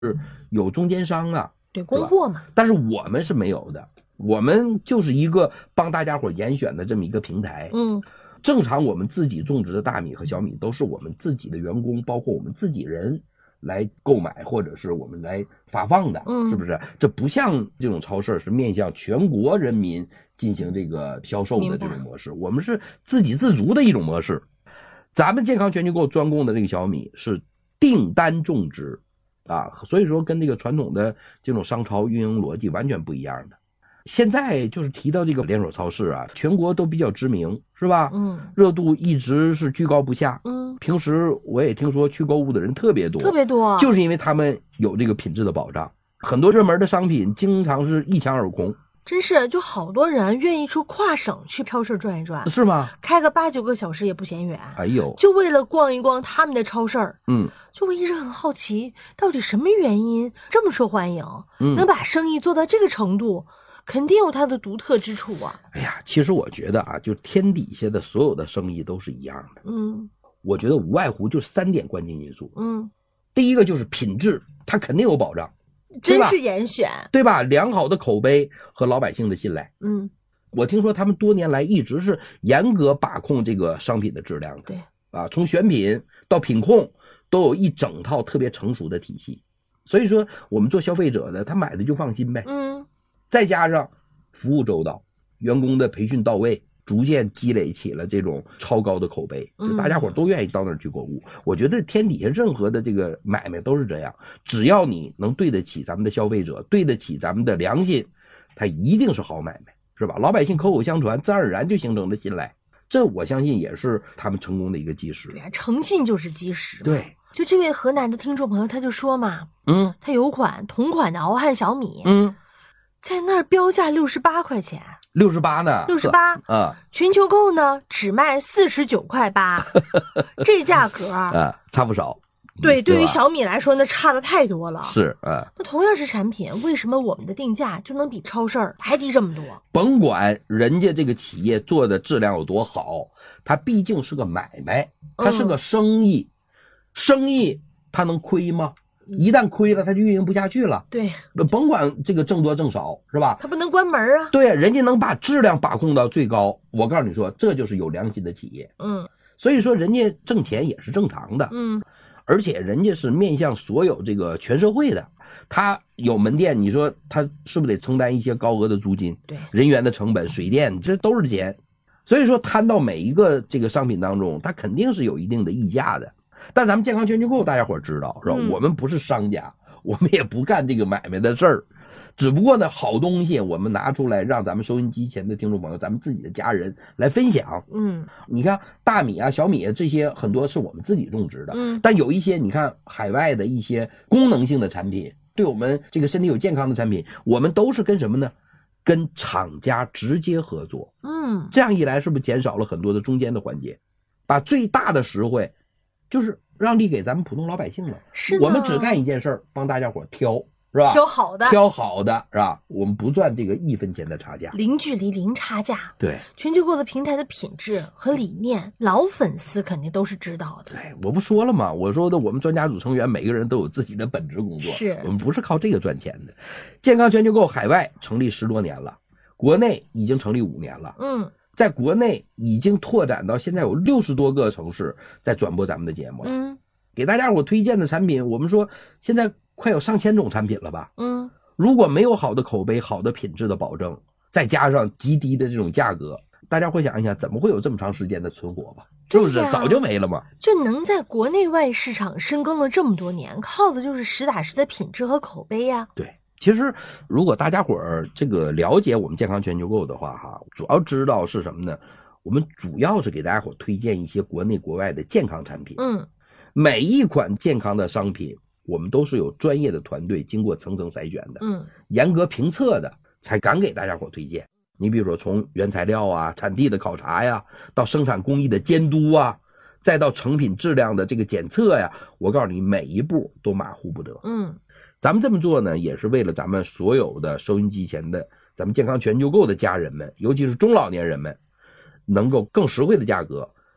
有中间商啊， 对，供货嘛。 但是我们是没有的，我们就是一个帮大家伙严选的这么一个平台。正常我们自己种植的大米和小米都是我们自己的员工，包括我们自己人来购买，或者是我们来发放的，是不是？这不像这种超市是面向全国人民进行这个销售的这种模式，我们是自给自足的一种模式。咱们健康全球购专供的这个小米是订单种植啊，所以说跟这个传统的这种商超运营逻辑完全不一样的。现在就是提到这个连锁超市啊，全国都比较知名，是吧？热度一直是居高不下。平时我也听说去购物的人特别多，就是因为他们有这个品质的保障。很多热门的商品经常是一抢而空。 真是，就好多人愿意出跨省去超市转一转， 是吗？ 开个8、9个小时也不嫌远。 哎呦， 就为了逛一逛他们的超市。就我一直很好奇，到底什么原因这么受欢迎，能把生意做到这个程度？肯定有它的独特之处啊！ 哎呀，其实我觉得啊，就天底下的所有的生意都是一样的。我觉得无外乎就3点关键因素。第一个就是品质，它肯定有保障， 真是严选， 对吧？良好的口碑和老百姓的信赖。我听说他们多年来一直是严格把控这个商品的质量的。 对啊，从选品到品控都有一整套特别成熟的体系。所以说，我们做消费者的，他买的就放心呗。再加上服务周到，员工的培训到位，逐渐积累起了这种超高的口碑，大家伙都愿意到那儿去购物。我觉得天底下任何的这个买卖都是这样，只要你能对得起咱们的消费者，对得起咱们的良心，它一定是好买卖，是吧？老百姓口口相传，自然而然就形成了信赖，这我相信也是他们成功的一个基石。 对啊，诚信就是基石。 对， 就这位河南的听众朋友他就说嘛，他有同款的敖汉小米，在那儿标价68块钱 ，68呢 ？68 啊， 全球购呢只卖49.8块，这价格啊差不少。 对，对于小米来说那差的太多了。 是啊， 那同样是产品，为什么我们的定价就能比超市还低这么多？ 甭管人家这个企业做的质量有多好，它毕竟是个买卖，它是个生意，生意它能亏吗？一旦亏了，它就运营不下去了。 对， 甭管这个挣多挣少，是吧？ 它不能关门啊。 对，人家能把质量把控到最高，我告诉你说，这就是有良心的企业。所以说人家挣钱也是正常的。而且人家是面向所有这个全社会的，他有门店，你说他是不是得承担一些高额的租金？ 对， 人员的成本、水电，这都是钱。所以说摊到每一个这个商品当中，它肯定是有一定的溢价的。但咱们健康全球购大家伙知道是吧？我们不是商家，我们也不干这个买卖的事儿，只不过呢，好东西我们拿出来让咱们收音机前的听众朋友，咱们自己的家人来分享。你看大米啊、小米啊这些很多是我们自己种植的，但有一些你看海外的一些功能性的产品，对我们这个身体有健康的产品，我们都是跟什么呢？跟厂家直接合作。这样一来是不是减少了很多的中间的环节，把最大的实惠就是让利给咱们普通老百姓了。 是， 我们只干一件事儿，帮大家伙挑，是吧？ 挑好的， 挑好的，是吧？我们不赚这个1分钱的差价， 零距离、零差价。 对， 全球购的平台的品质和理念，老粉丝肯定都是知道的。 对，我不说了吗？我说的，我们专家组成员每个人都有自己的本职工作， 是我们不是靠这个赚钱的。健康全球购海外成立10多年了，国内已经成立5年了。在国内已经拓展到现在有60多个城市在转播咱们的节目了。给大家伙推荐的产品，我们说现在快有上千种产品了吧。如果没有好的口碑、好的品质的保证，再加上极低的这种价格，大家会想一想，怎么会有这么长时间的存活吧？是不是？早就没了嘛。 就能在国内外市场深耕了这么多年，靠的就是实打实的品质和口碑呀。 对。其实如果大家伙儿这个了解我们健康全球购的话哈，主要知道是什么呢？我们主要是给大家伙推荐一些国内国外的健康产品。每一款健康的商品我们都是有专业的团队经过层层筛选的，严格评测的，才敢给大家伙推荐。你比如说从原材料啊、产地的考察呀，到生产工艺的监督啊，再到成品质量的这个检测呀，我告诉你每一步都马虎不得。咱们这么做呢，也是为了咱们所有的收音机前的咱们健康全球购的家人们，尤其是中老年人们，能够更实惠的价格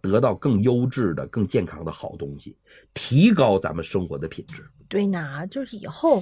得到更优质的更健康的好东西，提高咱们生活的品质。 对呢，就是以后